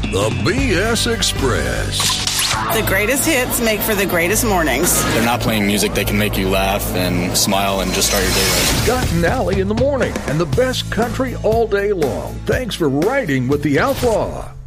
The BS Express. The greatest hits make for the greatest mornings. They're not playing music that can make you laugh and smile and just start your day right. Scott and Allie in the morning and the best country all day long. Thanks for riding with the Outlaw.